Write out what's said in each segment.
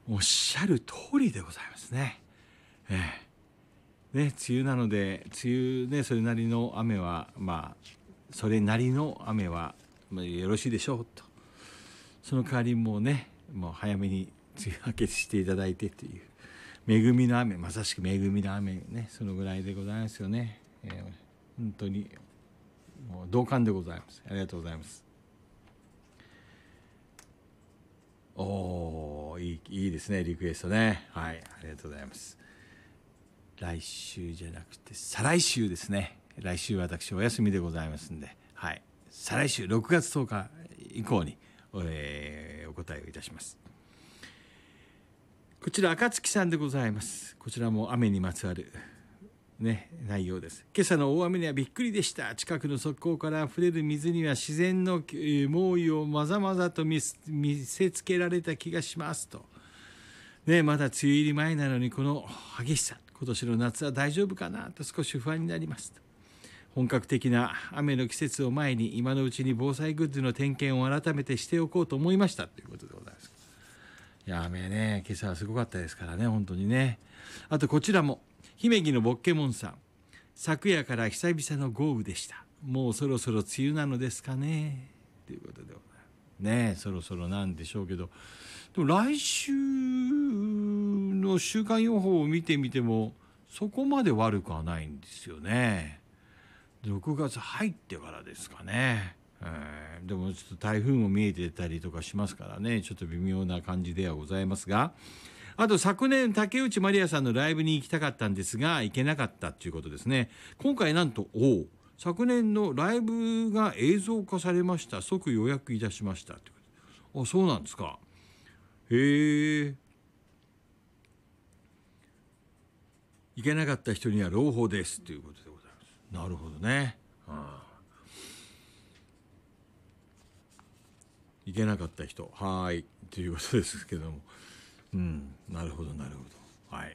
おっしゃる通りでございますね。ね、梅雨なので、梅雨ね、それなりの雨は、それなりの雨は、よろしいでしょうと。その代わりもうね、もう早めに梅雨明けしていただいてという、恵みの雨、まさしく恵みの雨ね、そのぐらいでございますよね。本当に、もう同感でございます。ありがとうございます。いいですね、リクエストね。はい、ありがとうございます。来週じゃなくて、再来週ですね。来週私お休みでございますんで、はい。再来週6月10日以降に、お答えをいたします。こちら、暁さんでございます。こちらも雨にまつわる、ね、内容です。今朝の大雨にはびっくりでした。近くの側溝から溢れる水には自然の猛威をまざまざと見せつけられた気がしますと。ね、まだ梅雨入り前なのにこの激しさ、今年の夏は大丈夫かなと少し不安になりますと。本格的な雨の季節を前に今のうちに防災グッズの点検を改めてしておこうと思いましたということでございます。いや、雨ね、今朝はすごかったですからね、本当にね。あとこちらも、姫木のボッケモンさん。昨夜から久々の豪雨でした。もうそろそろ梅雨なのですかね。ということでございます。ねえ、そろそろなんでしょうけど。でも来週の週間予報を見てみても、そこまで悪くはないんですよね。6月入ってからですかね。でもちょっと台風も見えてたりとかしますからね、ちょっと微妙な感じではございますが、あと昨年竹内まりやさんのライブに行きたかったんですが行けなかったということですね。今回なんと昨年のライブが映像化されました。即予約いたしましたということ。そうなんですか。へえ。行けなかった人には朗報ですということでございます。なるほどね。行けなかった人、はいということですけども、なるほどなるほど、はい。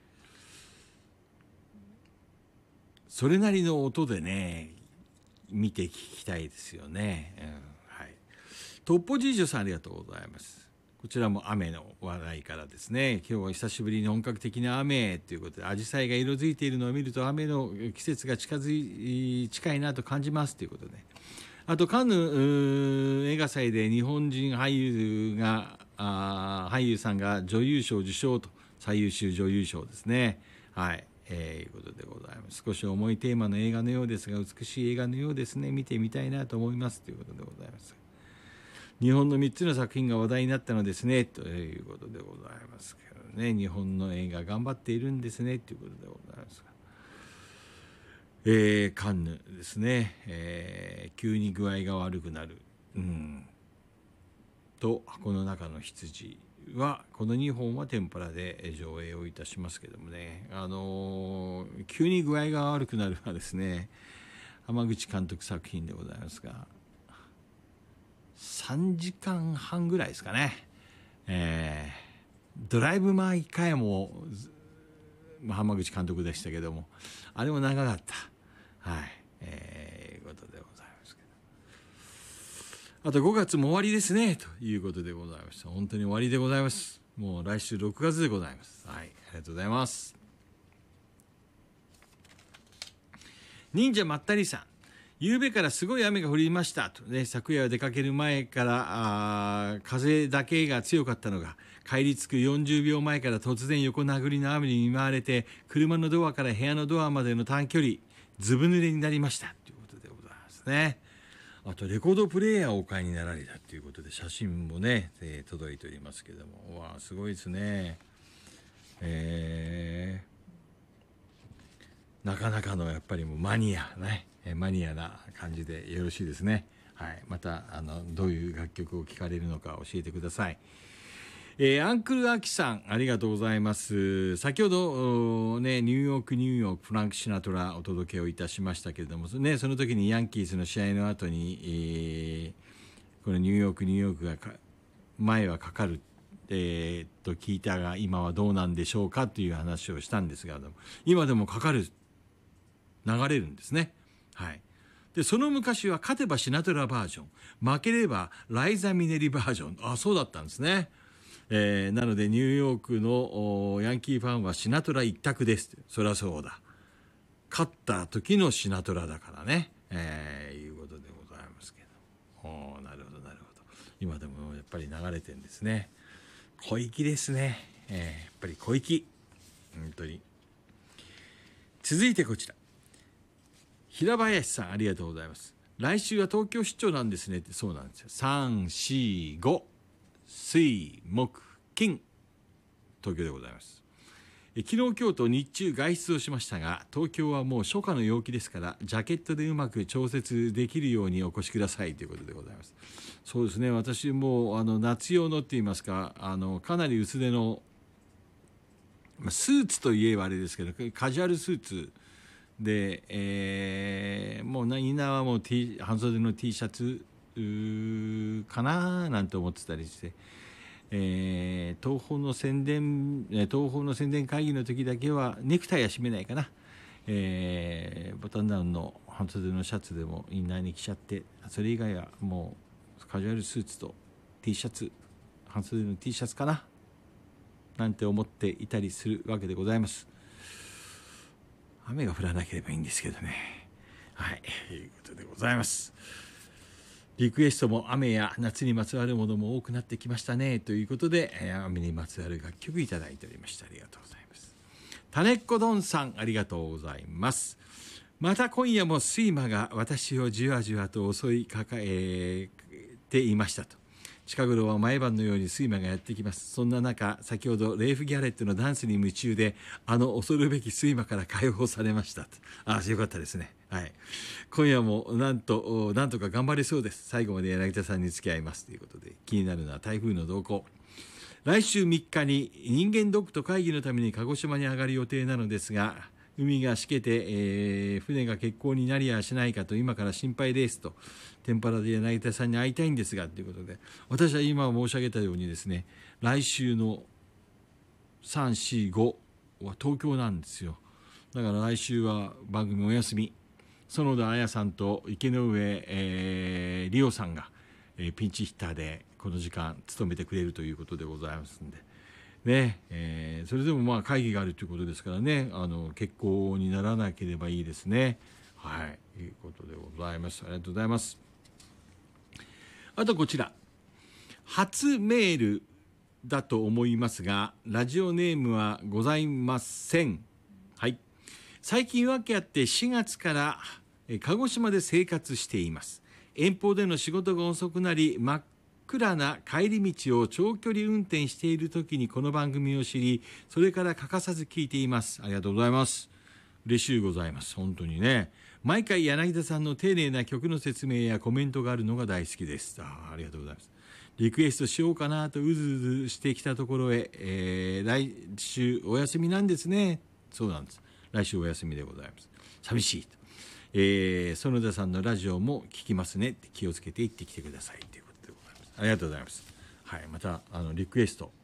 それなりの音でね、見て聞きたいですよね。はい。トッポジージョさんありがとうございます。こちらも雨の話題からですね、今日は久しぶりに本格的な雨ということで、紫陽花が色づいているのを見ると雨の季節が近いなと感じますということで、あとカンヌ映画祭で日本人俳優さんが女優賞受賞と、最優秀女優賞ですね。はい。いうことでございます。少し重いテーマの映画のようですが、美しい映画のようですね。見てみたいなと思いますということでございます。日本の3つの作品が話題になったのですねということでございますけどね。日本の映画頑張っているんですねということでございますが、カンヌですね、急に具合が悪くなる、と箱の中の羊はこの2本はテンパラで上映をいたしますけどもね、急に具合が悪くなるのはですね、濱口監督作品でございますが、3時間半ぐらいですかね。ドライブ・マイ・カヤも濱口監督でしたけども、あれも長かった。はい。いうことでございますけど。あと5月も終わりですね。ということでございました。本当に終わりでございます。もう来週6月でございます。はい。ありがとうございます。忍者まったりさん。夕べからすごい雨が降りましたと、ね、昨夜は出かける前から風だけが強かったのが、帰り着く40秒前から突然横殴りの雨に見舞われて、車のドアから部屋のドアまでの短距離ずぶ濡れになりましたということでございますね。あとレコードプレーヤーをお買いになられたということで、写真もね、届いておりますけども、わあすごいですね。なかなかのやっぱりもうマニアな感じでよろしいですね。はい。またどういう楽曲を聴かれるのか教えてください。アンクルアキさんありがとうございます。先ほどね、ニューヨークフランク・シナトラお届けをいたしましたけれどもね、その時にヤンキースの試合の後に、このニューヨークが前はかかると聞いたが今はどうなんでしょうかという話をしたんですが、今でもかかる流れるんですね。はい。で、その昔は勝てばシナトラバージョン、負ければライザ・ミネリバージョン。そうだったんですね。 なのでニューヨークのヤンキーファンはシナトラ一択です。そりゃそうだ。勝った時のシナトラだからね、いうことでございますけど。なるほどなるほど。今でもやっぱり流れてるんですね。小粋ですね。やっぱり小粋。本当に。続いてこちら。平林さんありがとうございます。来週は東京出張なんですねって。そうなんですよ。3、4、5水木金東京でございます。昨日今日と日中外出をしましたが、東京はもう初夏の陽気ですからジャケットでうまく調節できるようにお越しくださいということでございます。そうですね、私も夏用のって言いますか、かなり薄手のスーツといえばあれですけどカジュアルスーツで、もうインナーはもう、半袖の T シャツかななんて思ってたりして、東宝の宣伝会議の時だけはネクタイは締めないかな、ボタンダウンの半袖のシャツでもインナーに着ちゃって、それ以外はもうカジュアルスーツと T シャツ、半袖の T シャツかななんて思っていたりするわけでございます。雨が降らなければいいんですけどね。はい、ということでございます。リクエストも雨や夏にまつわるものも多くなってきましたねということで、雨にまつわる楽曲いただいておりました。ありがとうございます。たねっこどんさんありがとうございます。また今夜も睡魔が私をじわじわと襲いかかえていましたと。近頃は毎晩のように睡魔がやってきます。そんな中、先ほどレイフ・ギャレットのダンスに夢中で恐るべき睡魔から解放されましたと。よかったですね。はい、今夜もなんとか頑張れそうです。最後まで柳田さんに付き合いますということで、気になるのは台風の動向。来週3日に人間ドックと会議のために鹿児島に上がる予定なのですが、海がしけて、船が欠航になりやしないかと今から心配ですと。天ぷらで柳田さんに会いたいんですがということで、私は今申し上げたようにですね、来週の3、4、5は東京なんですよ。だから来週は番組お休み。園田彩さんと池上、理央さんが、ピンチヒッターでこの時間務めてくれるということでございますんでね、それでもまあ会議があるということですからね、欠航にならなければいいですね。はい、ということでございます。ありがとうございます。あとこちら、初メールだと思いますが、ラジオネームはございません。はい。最近訳あって4月から鹿児島で生活しています。遠方での仕事が遅くなり、真っ暗な帰り道を長距離運転している時にこの番組を知り、それから欠かさず聞いています。ありがとうございます。嬉しいございます。本当にね。毎回柳田さんの丁寧な曲の説明やコメントがあるのが大好きです。ありがとうございます。リクエストしようかなとうずうずしてきたところへ、来週お休みなんですね。そうなんです。来週お休みでございます。寂しいと。園田さんのラジオも聞きますねって気をつけて行ってきてくださいということでございます。ありがとうございます。はい、またリクエスト、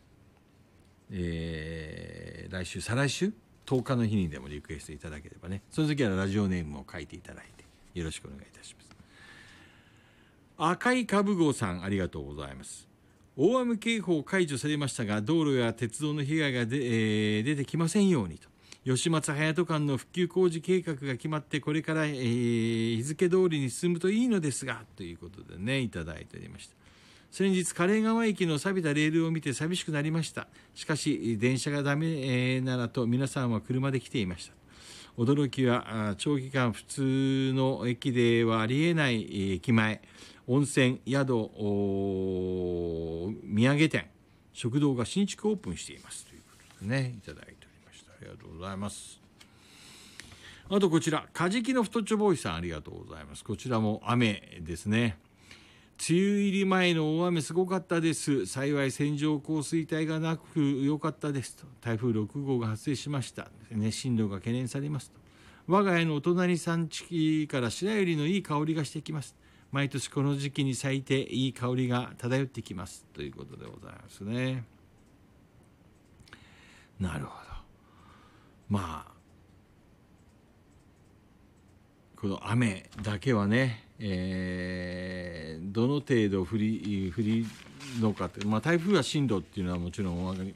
来週再来週10日の日にでもリクエストいただければね、その時はラジオネームを書いていただいてよろしくお願いいたします。赤い株号さんありがとうございます。大雨警報解除されましたが、道路や鉄道の被害が出てきませんようにと。吉松隼人間の復旧工事計画が決まってこれから、日付通りに進むといいのですがということでね、いただいておりました。先日枯れ川駅の錆びたレールを見て寂しくなりました。しかし電車がダメ、ならと皆さんは車で来ていました。驚きは長期間普通の駅ではありえない駅前、温泉、宿、土産店、食堂が新築オープンしていますということでね、いただいておりました。ありがとうございます。あとこちら、カジキの太っちょボーイさんありがとうございます。こちらも雨ですね。梅雨入り前の大雨すごかったです。幸い線状降水帯がなく良かったですと。台風6号が発生しました、ね、進路が懸念されますと。我が家のお隣さん地から白百合のいい香りがしてきます。毎年この時期に咲いていい香りが漂ってきますということでございますね。なるほど。まあこの雨だけはね、 どの程度降りのかって、台風は進路っていうのはもちろん